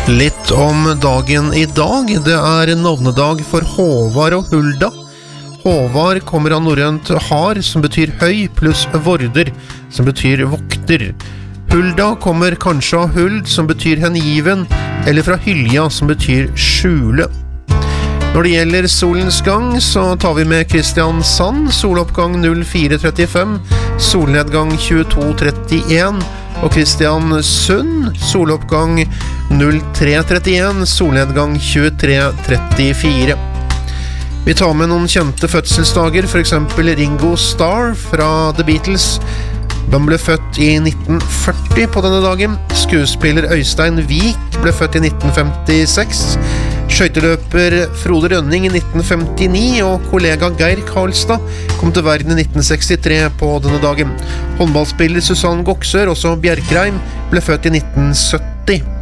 Litt om dagen I dag. Det navnedag for Håvard og Hulda. Håvard kommer av norrønt har, som betyr høy, pluss vorder, som betyr vokter. Hulda kommer kanskje av huld, som betyr hengiven, eller fra hylja, som betyr skjule. Når det gjelder solens gang, så tar vi med Kristiansand, soloppgang 04:35, solnedgang 22:31, og Kristiansund, soloppgang 03:31, solnedgang 23:34. Vi tar med noen kjente fødselsdager, for eksempel Ringo Starr fra The Beatles. Han ble født I 1940 på denne dagen. Skuespiller Øystein Vik ble født I 1956. Skøyteløper Frode Rønning I 1959, og kollega Geir Karlstad kom til verden I 1963 på denne dagen. Håndballspiller Susanne Goksør, også Bjerkreim, ble født I 1970.